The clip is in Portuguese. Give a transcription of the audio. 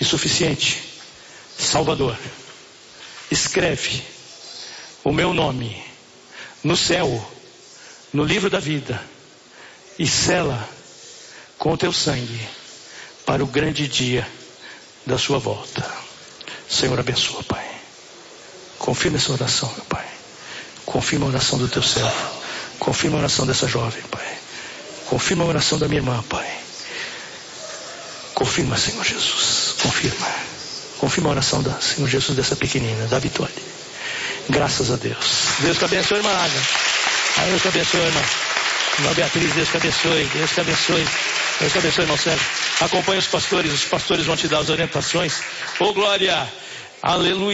e suficiente Salvador, escreve o meu nome no céu, no livro da vida, e sela com o teu sangue para o grande dia da sua volta. Senhor, abençoa, Pai. Confirma essa oração, meu Pai. Confirma a oração do teu servo. Confirma a oração dessa jovem, Pai. Confirma a oração da minha irmã, Pai. Confirma, Senhor Jesus. Confirma. Confirma a oração da Senhor Jesus dessa pequenina, da Vitória. Graças a Deus. Deus te abençoe, irmã Águia. Deus te abençoe, irmã. Irmã Beatriz, Deus te abençoe. Deus te abençoe. Deus te abençoe, irmão Sérgio. Acompanhe os pastores vão te dar as orientações. Oh, glória. Aleluia.